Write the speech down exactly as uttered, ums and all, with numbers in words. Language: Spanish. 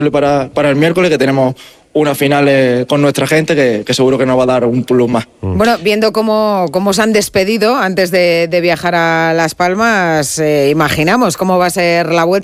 para, para el miércoles, que tenemos una final eh, con nuestra gente que, que seguro que nos va a dar un plus más. Bueno, viendo cómo, cómo se han despedido antes de, de viajar a Las Palmas, eh, imaginamos cómo va a ser la vuelta.